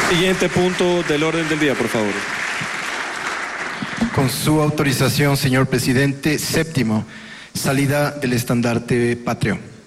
Siguiente punto del orden del día, por favor. Con su autorización, señor presidente, séptimo, salida del estandarte patrio.